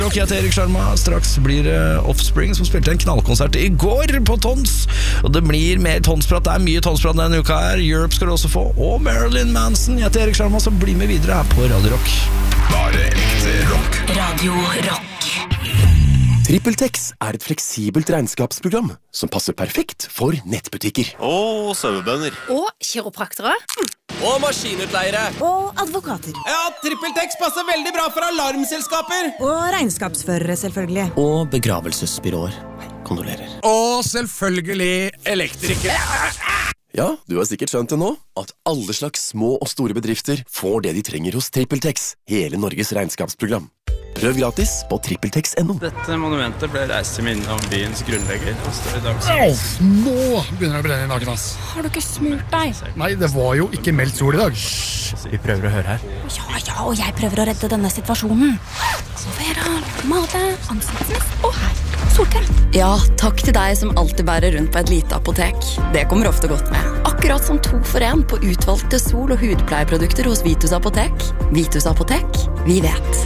Jeg heter Erik Sjarma. Straks blir Offspring som spilte en knallkonsert I går på Tons. Og det blir mer Tonsprat. Det mye Tonsprat denne uka her. Europe skal du også få. Og Marilyn Manson. Jeg heter Erik Sjarma, så bli med videre her på Radio Rock. Bare ekte rock. Radio Rock. TrippelTex et fleksibelt regnskapsprogram som passer perfekt for nettbutikker. Og sauebønder. Og kiropraktere. Og maskinutleiere. Og advokater. Ja, TrippelTex passer veldig bra for alarmselskaper. Og regnskapsførere, selvfølgelig. Og begravelsesbyråer. Kondolerer. Og selvfølgelig elektrikere. Ja, du har sikkert skjønt det nå, at alle slags små og store bedrifter får det de trenger hos TrippelTex, hele Norges regnskapsprogram. Prøv gratis på trippeltex.no. Dette monumentet ble reist til minne om byens grunnlegger. Nå begynner det å brenne I naken, ass. Har du ikke smurt deg? Nei, det var jo ikke meldt sol I dag. Vi prøver å høre her. Ja, og jeg prøver å redde denne situasjonen. Vera, male, ansiktsmist og her. Solkrem. Ja, takk til deg som alltid bærer rundt på et lite apotek. Det kommer ofte godt med. Akkurat som 2 for 1 på utvalgte sol- og hudpleieprodukter hos Vitus Apotek. Vitus Apotek, vi vet.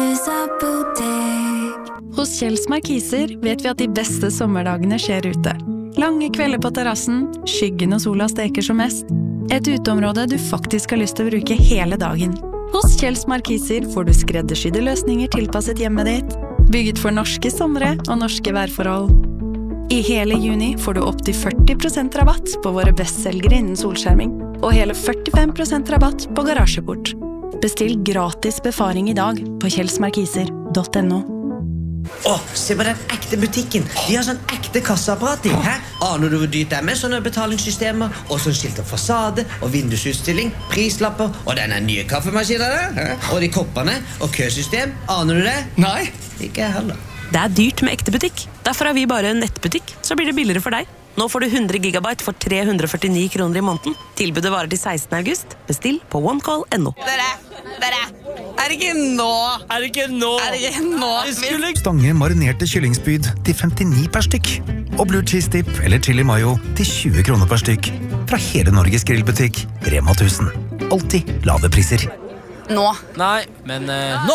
Hos Kjells Markiser vet vi at de beste sommerdagene skjer ute. Lange kvelder på terrassen, skyggen og sola steker som mest. Et uteområde du faktisk har lyst til å bruke hele dagen. Hos Kjells Markiser får du skreddersydde løsninger tilpasset hjemmet ditt, bygget for norske sommere og norske værforhold. I hele juni får du opp til 40% rabatt på våre bestselgere innen solskjerming, og hele 45% rabatt på garasjeport. Bestill gratis befaring I dag på kjellsmarkiser.no. Se på den ekte butikken. De har sånn ekte kasseapparat I. Aner du hvor dyrt det med sånne betalingssystemer, og sånn skilt og fasade, og vindusutstilling, prislapper, og denne nye kaffemaskinen der, og de koppene, og køsystem. Aner du det? Nei. Ikke jeg heller. Det dyrt med ekte butikk. Derfor har vi bare en nettbutikk, så blir det billigere for deg. Nå får du 100 gigabyte for 349 kroner I måneden. Tilbudet varer til 16. august. Bestill på onecall.no. Dere, det ikke nå? Stange marinerte kyllingspyd til 59 per stykk. Og blue cheese dip eller chili mayo til 20 kroner per stykk. Fra hele Norges grillbutikk, Rema 1000. Alltid lave priser. Nå. Nei, men nå!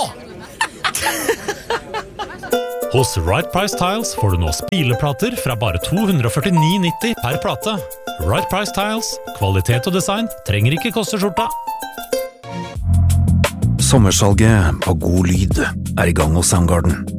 Hos Right Price Tiles får du nå spileplater fra bare 249,90 per plate. Right Price Tiles, kvalitet og design trenger ikke koste skjorta. Sommersalget på god lyd I gang hos Soundgarden.